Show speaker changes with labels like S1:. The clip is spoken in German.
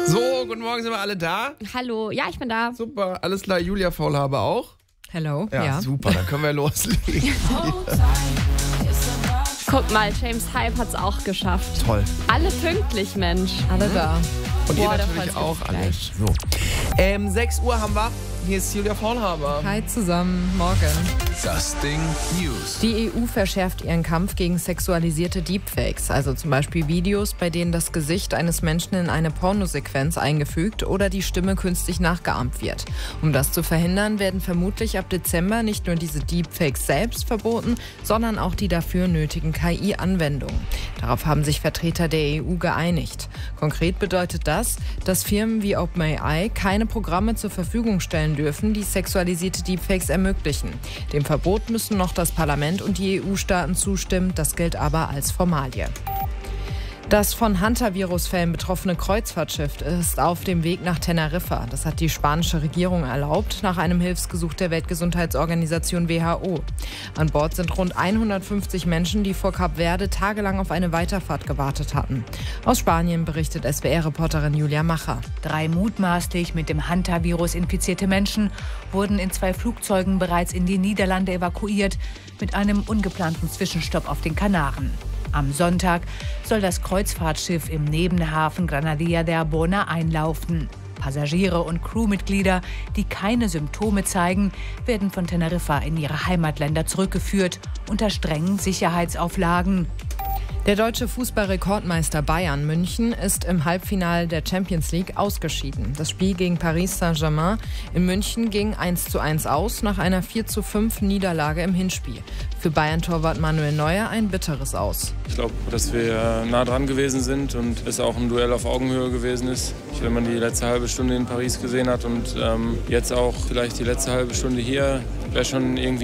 S1: So, guten Morgen, sind wir alle da?
S2: Hallo, ja, ich bin da.
S1: Super, alles klar, Julia Faulhaber auch?
S3: Hello,
S1: ja. Super, dann können wir loslegen.
S2: Guck mal, James Hype hat's auch geschafft.
S1: Toll.
S2: Alle pünktlich, Mensch.
S3: alle da.
S1: Und
S2: Boah,
S1: ihr
S2: da
S1: natürlich
S2: freut's
S1: auch
S2: mich
S1: alle.
S2: gleich.
S1: So. 6 Uhr haben wir. Hier ist Julia Faulhaber.
S3: Hi zusammen, morgen.
S4: Das Ding News.
S3: Die EU verschärft ihren Kampf gegen sexualisierte Deepfakes, also zum Beispiel Videos, bei denen das Gesicht eines Menschen in eine Pornosequenz eingefügt oder die Stimme künstlich nachgeahmt wird. Um das zu verhindern, werden vermutlich ab Dezember nicht nur diese Deepfakes selbst verboten, sondern auch die dafür nötigen KI-Anwendungen. Darauf haben sich Vertreter der EU geeinigt. Konkret bedeutet das, dass Firmen wie OpenAI keine Programme zur Verfügung stellen dürfen, die sexualisierte Deepfakes ermöglichen. Dem Verbot müssen noch das Parlament und die EU-Staaten zustimmen, das gilt aber als Formalie. Das von Hantavirus-Fällen betroffene Kreuzfahrtschiff ist auf dem Weg nach Teneriffa. Das hat die spanische Regierung erlaubt, nach einem Hilfsgesuch der Weltgesundheitsorganisation WHO. An Bord sind rund 150 Menschen, die vor Kap Verde tagelang auf eine Weiterfahrt gewartet hatten. Aus Spanien berichtet SWR-Reporterin Julia Macher.
S5: 3 mutmaßlich mit dem Hantavirus infizierte Menschen wurden in 2 Flugzeugen bereits in die Niederlande evakuiert, mit einem ungeplanten Zwischenstopp auf den Kanaren. Am Sonntag soll das Kreuzfahrtschiff im Nebenhafen Granadilla de Arbona einlaufen. Passagiere und Crewmitglieder, die keine Symptome zeigen, werden von Teneriffa in ihre Heimatländer zurückgeführt, unter strengen Sicherheitsauflagen.
S3: Der deutsche Fußballrekordmeister Bayern München ist im Halbfinale der Champions League ausgeschieden. Das Spiel gegen Paris Saint-Germain in München ging 1:1 aus, nach einer 4:5 Niederlage im Hinspiel. Für Bayern-Torwart Manuel Neuer ein bitteres Aus.
S6: Ich glaube, dass wir nah dran gewesen sind und es auch ein Duell auf Augenhöhe gewesen ist. Wenn man die letzte halbe Stunde in Paris gesehen hat und jetzt auch vielleicht die letzte halbe Stunde hier, wäre schon irgendwie